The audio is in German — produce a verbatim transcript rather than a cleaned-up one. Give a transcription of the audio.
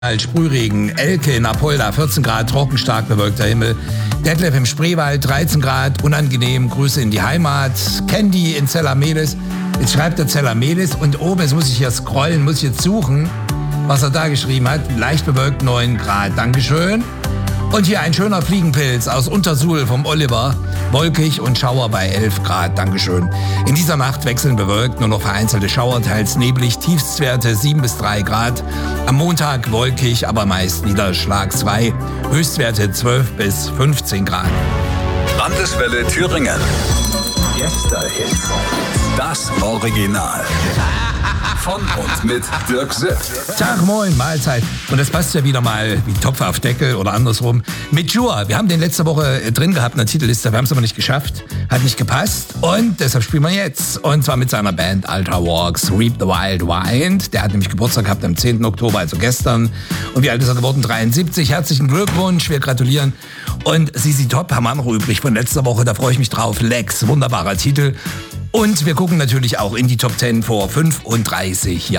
Sprühregen, Elke in Apolda vierzehn Grad, trocken, stark bewölkter Himmel. Detlef im Spreewald dreizehn Grad, unangenehm, Grüße in die Heimat. Candy in Zellamelis, jetzt schreibt er Zellamelis und oben, jetzt muss ich hier scrollen, muss ich jetzt suchen, was er da geschrieben hat. Leicht bewölkt neun Grad, Dankeschön. Und hier ein schöner Fliegenpilz aus Untersuhl vom Oliver. Wolkig und Schauer bei elf Grad, Dankeschön. In dieser Nacht wechseln bewölkt, nur noch vereinzelte Schauer, teils neblig, Tiefstwerte sieben bis drei Grad. Am Montag wolkig, aber meist Niederschlag zwei, Höchstwerte zwölf bis fünfzehn Grad. Landeswelle Thüringen. Gästehits. Das Original. Von und mit Dirk Sipp. Tag, moin, Mahlzeit. Und das passt ja wieder mal wie Topf auf Deckel oder andersrum. Mit Jura. Wir haben den letzte Woche drin gehabt in der Titelliste. Wir haben es aber nicht geschafft. Hat nicht gepasst. Und deshalb spielen wir jetzt. Und zwar mit seiner Band Ultra Walks, Reap the Wild Wind. Der hat nämlich Geburtstag gehabt am zehnten Oktober, also gestern. Und wie alt ist er geworden? dreiundsiebzig. Herzlichen Glückwunsch. Wir gratulieren. Und Sisi Top haben wir noch übrig von letzter Woche. Da freue ich mich drauf. Lex, wunderbarer Titel. Und wir gucken natürlich auch in die Top zehn vor fünfunddreißig Jahren.